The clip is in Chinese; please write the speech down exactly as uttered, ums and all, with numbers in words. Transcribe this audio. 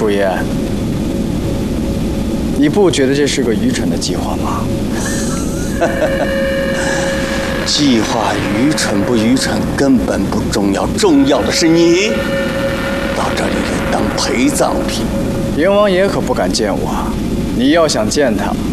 楚言，你不觉得这是个愚蠢的计划吗？ 计划愚蠢不愚蠢根本不重要，重要的是你到这里来当陪葬品。 阎王爷可不敢见我，你要想见他，